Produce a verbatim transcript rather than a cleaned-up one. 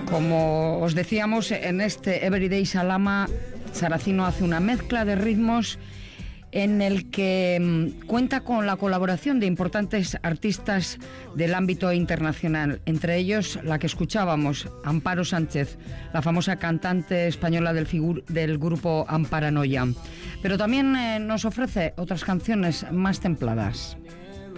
Como os decíamos, en este Everyday Salama, Saracino hace una mezcla de ritmos en el que mmm, cuenta con la colaboración de importantes artistas del ámbito internacional, entre ellos la que escuchábamos, Amparo Sánchez, la famosa cantante española del, figur- del grupo Amparanoia. Pero también eh, nos ofrece otras canciones más templadas.